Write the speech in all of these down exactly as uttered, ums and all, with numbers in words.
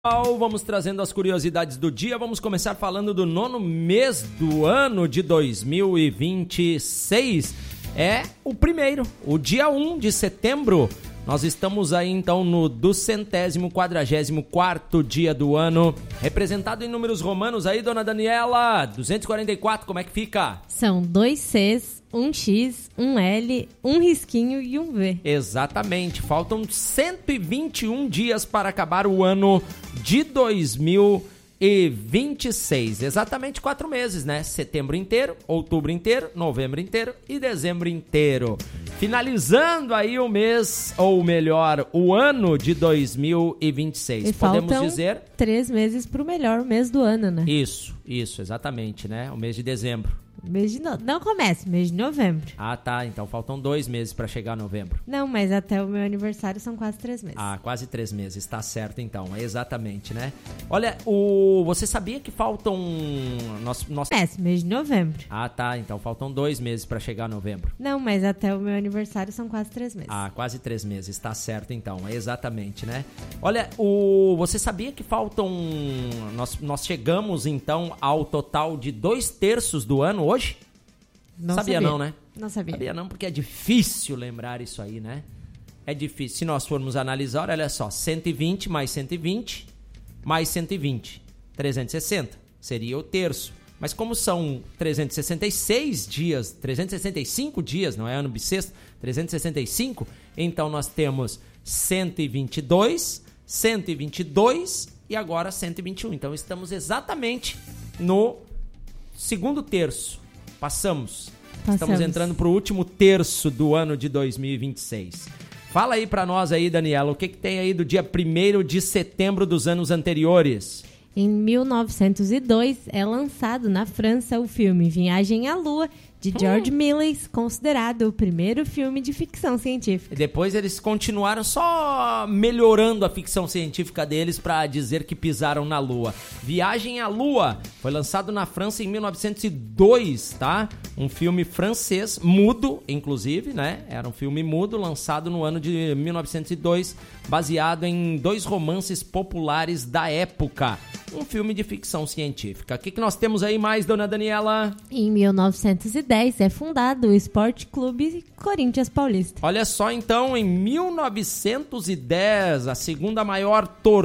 Vamos trazendo as curiosidades do dia. Vamos começar falando do nono mês do ano de dois mil e vinte e seis. É o primeiro, o dia um de setembro. Nós estamos aí então no duzentésimo quadragésimo quarto dia do ano, representado em números romanos aí, dona Daniela. duzentos e quarenta e quatro, como é que fica? São dois Cs, um X, um L, um risquinho e um V. Exatamente, faltam cento e vinte e um dias para acabar o ano de dois mil e vinte e seis. Exatamente quatro meses, né? Setembro inteiro, outubro inteiro, novembro inteiro e dezembro inteiro. Finalizando aí o mês, ou melhor, o ano de dois mil e vinte e seis. E podemos faltam dizer... três meses para o melhor mês do ano, né? Isso, isso, exatamente, né? O mês de dezembro. Mês de no... Não começa, mês de novembro. Ah, tá. Então faltam dois meses para chegar a novembro. Não, mas até o meu aniversário são quase três meses. Ah, quase três meses. Tá certo, então. Exatamente, né? Olha, o... você sabia que faltam... Nós, nós... Começa, mês de novembro. Ah, tá. Então faltam dois meses para chegar a novembro. Não, mas até o meu aniversário são quase três meses. Ah, quase três meses. Tá certo, então. Exatamente, né? Olha, o... você sabia que faltam... Nós, nós chegamos, então, ao total de dois terços do ano hoje? Não sabia, sabia não, né? Não sabia. Sabia não, porque é difícil lembrar isso aí, né? É difícil. Se nós formos analisar, olha só, cento e vinte mais cento e vinte mais cento e vinte, trezentos e sessenta, seria o terço. Mas como são trezentos e sessenta e seis dias, trezentos e sessenta e cinco dias, não é ano bissexto, trezentos e sessenta e cinco, então nós temos cento e vinte e dois, cento e vinte e dois e agora cento e vinte e um. Então estamos exatamente no segundo terço. Passamos. Passamos. Estamos entrando para o último terço do ano de dois mil e vinte e seis. Fala aí para nós aí, Daniela, o que, que tem aí do dia primeiro de setembro dos anos anteriores? Em mil novecentos e dois é lançado na França o filme Viagem à Lua, de George hum. Méliès, considerado o primeiro filme de ficção científica. E depois eles continuaram só melhorando a ficção científica deles para dizer que pisaram na Lua. Viagem à Lua foi lançado na França em mil novecentos e dois, tá? Um filme francês, mudo, inclusive, né? Era um filme mudo, lançado no ano de mil novecentos e dois, baseado em dois romances populares da época. Um filme de ficção científica. O que, que nós temos aí mais, dona Daniela? Em mil novecentos e dez é fundado o Esporte Clube Corinthians Paulista. Olha só, então, em mil novecentos e dez, a segunda maior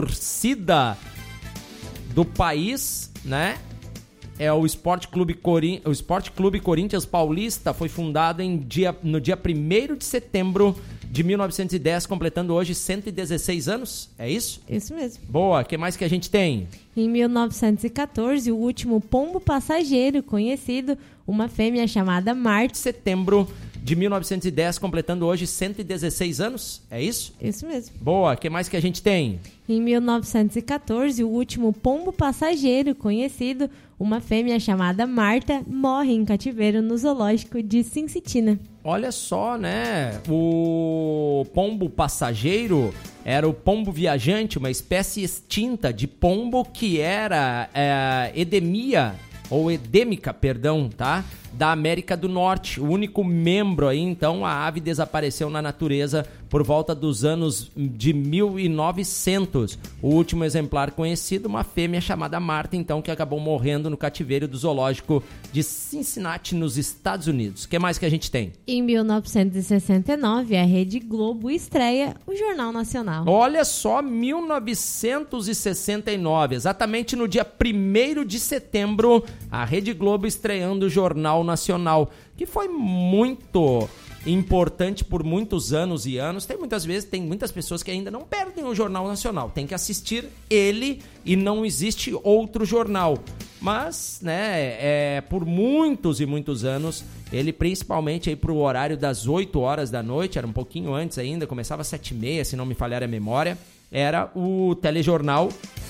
torcida do país, né? É o Esporte Clube, Corin... o Esporte Clube Corinthians Paulista. Foi fundado em dia... no dia primeiro de setembro de mil novecentos e dez, completando hoje cento e dezesseis anos, é isso? Isso mesmo. Boa, o que mais que a gente tem? Em mil novecentos e quatorze, o último pombo passageiro conhecido, uma fêmea chamada Marte. Setembro de mil novecentos e dez, completando hoje cento e dezesseis anos, é isso? Isso mesmo. Boa, o que mais que a gente tem? Em mil novecentos e quatorze, o último pombo passageiro conhecido, uma fêmea chamada Marta, morre em cativeiro no zoológico de Cincintina. Olha só, né? O pombo passageiro era o pombo viajante, uma espécie extinta de pombo que era é, endemia, ou endêmica, perdão, tá? Da América do Norte. O único membro aí, então, a ave desapareceu na natureza por volta dos anos de mil e novecentos. O último exemplar conhecido, uma fêmea chamada Marta, então, que acabou morrendo no cativeiro do zoológico de Cincinnati, nos Estados Unidos. O que mais que a gente tem? Em mil novecentos e sessenta e nove, a Rede Globo estreia o Jornal Nacional. Olha só, mil novecentos e sessenta e nove, exatamente no dia primeiro de setembro, a Rede Globo estreando o Jornal Nacional, que foi muito importante por muitos anos e anos. Tem muitas vezes, tem muitas pessoas que ainda não perdem o Jornal Nacional, tem que assistir ele e não existe outro jornal. Mas, né, é, por muitos e muitos anos, ele principalmente aí pro horário das oito horas da noite, era um pouquinho antes ainda, começava às sete e meia, se não me falhar a memória, era o telejornal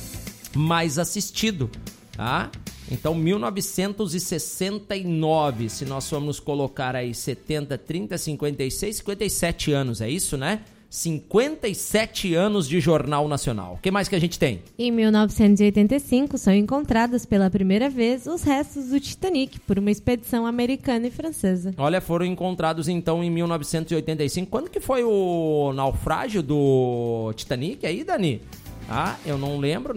mais assistido, tá? Então, mil novecentos e sessenta e nove, se nós formos colocar aí setenta, trinta, cinquenta e seis, cinquenta e sete anos, é isso, né? cinquenta e sete anos de Jornal Nacional. O que mais que a gente tem? Em mil novecentos e oitenta e cinco, são encontrados pela primeira vez os restos do Titanic por uma expedição americana e francesa. Olha, foram encontrados então em mil novecentos e oitenta e cinco. Quando que foi o naufrágio do Titanic aí, Dani? Ah, eu não lembro,